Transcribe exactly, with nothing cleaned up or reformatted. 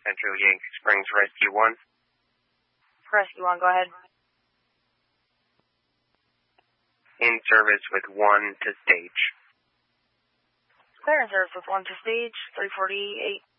Central Yankee Springs Rescue one. Rescue one, go ahead. In service with one to stage. Clear in service with one to stage, three forty-eight.